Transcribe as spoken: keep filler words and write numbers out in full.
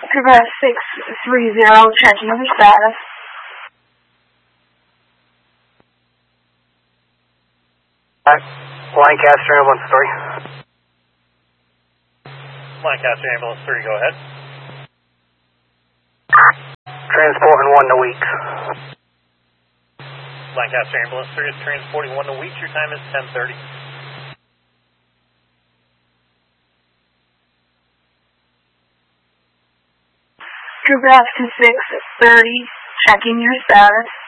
Progress six three zero, checking your status. Lancaster Ambulance three. Lancaster Ambulance three, go ahead. Transporting one to Weeks. Lancaster Ambulance three is transporting one to Weeks. Your time is ten thirty. Progress to six thirty, checking your status.